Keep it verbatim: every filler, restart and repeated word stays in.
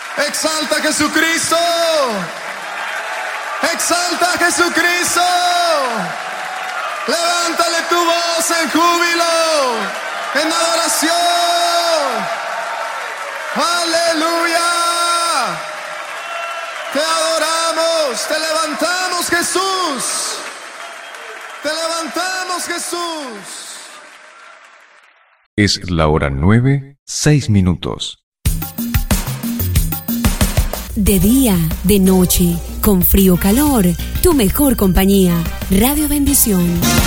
Exalta a Jesucristo. Exalta a Jesucristo. Levántale tu voz en júbilo, en adoración. Aleluya. Te adoramos, te levantamos, Jesús. Te levantamos, Jesús. Es la hora nueve, seis minutos. De día, de noche, con frío o calor, tu mejor compañía. Radio Bendición.